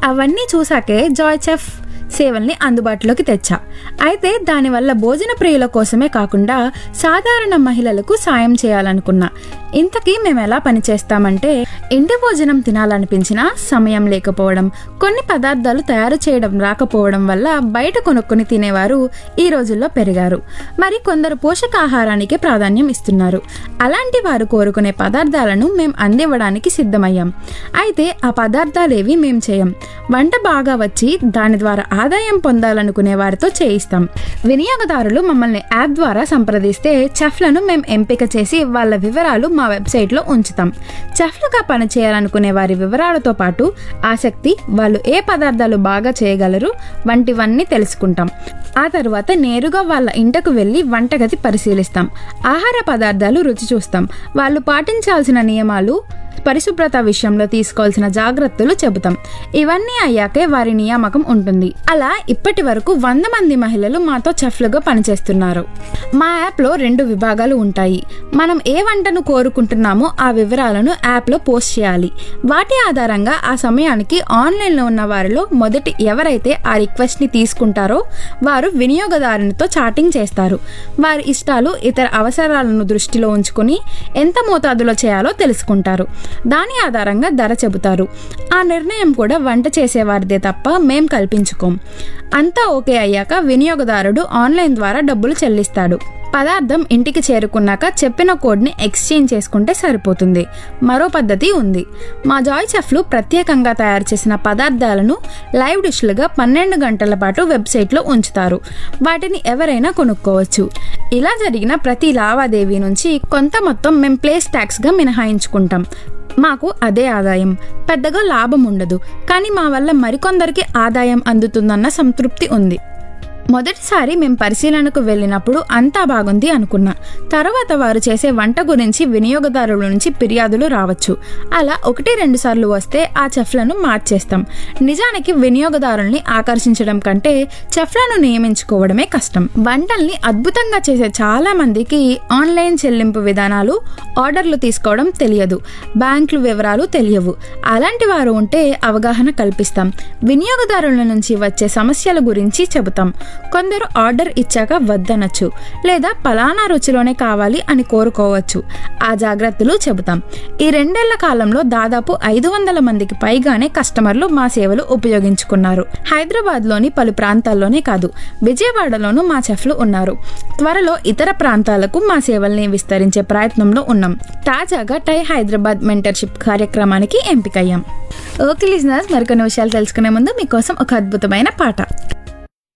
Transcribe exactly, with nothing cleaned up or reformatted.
అవన్నీ చూసాకే Joy chef సేవల్ని అందుబాటులోకి తెచ్చా. అయితే దానివల్ల భోజన ప్రియుల కోసమే కాకుండా సాధారణ మహిళలకు సాయం చేయాలనుకున్నా. ఇంతకీ మేము ఎలా పనిచేస్తామంటే, ఇంటి భోజనం తినాలనిపించినా సమయం లేకపోవడం, కొన్ని పదార్థాలు తయారు చేయడం రాకపోవడం వల్ల బయట కొనుక్కొని తినేవారు ఈ రోజుల్లో పెరిగారు. మరి కొందరు పోషకాహారానికి ప్రాధాన్యం ఇస్తున్నారు. అలాంటి వారు కోరుకునే పదార్థాలను మేము అందివ్వడానికి సిద్ధమయ్యాం. అయితే ఆ పదార్థాలేవి మేము చేయం. వంట బాగా వచ్చి దాని ద్వారా ఆదాయం పొందాలనుకునే వారితో చేయిస్తాం. వినియోగదారులు మమ్మల్ని యాప్ ద్వారా సంప్రదిస్తే చెఫ్లను మేము ఎంపిక చేసి వాళ్ళ వివరాలు మా వెబ్సైట్లో ఉంచుతాం. చెఫ్లుగా పనిచేయాలనుకునే వారి వివరాలతో పాటు ఆసక్తి, వాళ్ళు ఏ పదార్థాలు బాగా చేయగలరు వంటివన్నీ తెలుసుకుంటాం. ఆ తర్వాత నేరుగా వాళ్ళ ఇంటకు వెళ్ళి వంటగది పరిశీలిస్తాం. ఆహార పదార్థాలు రుచి చూస్తాం. వాళ్ళు పాటించాల్సిన నియమాలు, పరిశుభ్రత విషయంలో తీసుకోవాల్సిన జాగ్రత్తలు చెబుతాం. ఇవన్నీ అయ్యాకే వారి నియామకం ఉంటుంది. అలా ఇప్పటి వరకు వంద మంది మహిళలు మాతో చెఫ్లుగా పనిచేస్తున్నారు. మా యాప్లో రెండు విభాగాలు ఉంటాయి. మనం ఏ వంటను కోరుకుంటున్నామో ఆ వివరాలను యాప్లో పోస్ట్ చేయాలి. వాటి ఆధారంగా ఆ సమయానికి ఆన్లైన్లో ఉన్న వారిలో మొదటి ఎవరైతే ఆ రిక్వెస్ట్ని తీసుకుంటారో వారు వినియోగదారునితో చాటింగ్ చేస్తారు. వారి ఇష్టాలు, ఇతర అవసరాలను దృష్టిలో ఉంచుకుని ఎంత మోతాదులో చేయాలో తెలుసుకుంటారు. దాని ఆధారంగా ధర చెబుతారు. ఆ నిర్ణయం కూడా వంట చేసేవారిదే తప్ప మేం కల్పించుకోం. అంతా ఓకే అయ్యాక వినియోగదారుడు ఆన్లైన్ ద్వారా డబ్బులు చెల్లిస్తాడు. పదార్థం ఇంటికి చేరుకున్నాక చెప్పిన కోడ్ని ఎక్స్చేంజ్ చేసుకుంటే సరిపోతుంది. మరో పద్ధతి ఉంది. మా జాయ్ చెఫ్లు ప్రత్యేకంగా తయారు చేసిన పదార్థాలను లైవ్ డిష్లుగా పన్నెండు గంటల పాటు వెబ్సైట్లో ఉంచుతారు. వాటిని ఎవరైనా కొనుక్కోవచ్చు. ఇలా జరిగిన ప్రతి లావాదేవీ నుంచి కొంత మొత్తం మేము ప్లేస్ ట్యాక్స్గా మినహాయించుకుంటాం. మాకు అదే ఆదాయం. పెద్దగా లాభం ఉండదు, కానీ మా వల్ల మరికొందరికి ఆదాయం అందుతుందన్న సంతృప్తి ఉంది. మొదటిసారి మేము పరిశీలనకు వెళ్ళినప్పుడు అంతా బాగుంది అనుకున్నా. తర్వాత వారు చేసే వంట గురించి వినియోగదారుల నుంచి ఫిర్యాదులు రావచ్చు. అలా ఒకటి రెండు సార్లు వస్తే ఆ చెఫ్లను మార్చేస్తాం. నిజానికి వినియోగదారుల్ని ఆకర్షించడం కంటే చెఫ్లను నియమించుకోవడమే కష్టం. వంటల్ని అద్భుతంగా చేసే చాలా మందికి ఆన్లైన్ చెల్లింపు విధానాలు, ఆర్డర్లు తీసుకోవడం తెలియదు, బ్యాంకుల వివరాలు తెలియవు. అలాంటి వారు ఉంటే అవగాహన కల్పిస్తాం. వినియోగదారుల నుంచి వచ్చే సమస్యల గురించి చెబుతాం. కొందరు ఆర్డర్ ఇచ్చాక వద్దనొచ్చు, లేదా పలానా రుచిలోనే కావాలి అని కోరుకోవచ్చు. ఆ జాగ్రత్తలు చెబుతాం. ఈ రెండేళ్ల కాలంలో దాదాపు ఐదు వందల మందికి పైగానే కస్టమర్లు మా సేవలు ఉపయోగించుకున్నారు. హైదరాబాద్లోని పలు ప్రాంతాల్లోనే కాదు, విజయవాడలోనూ మా చెఫ్లు ఉన్నారు. త్వరలో ఇతర ప్రాంతాలకు మా సేవల్ని విస్తరించే ప్రయత్నంలో ఉన్నాం. తాజాగా టై హైదరాబాద్ మెంటర్షిప్ కార్యక్రమానికి ఎంపికయ్యాం. ఓకే లిజనర్స్, మరికొన్ని విషయాలు తెలుసుకునే ముందు మీకోసం ఒక అద్భుతమైన పాట.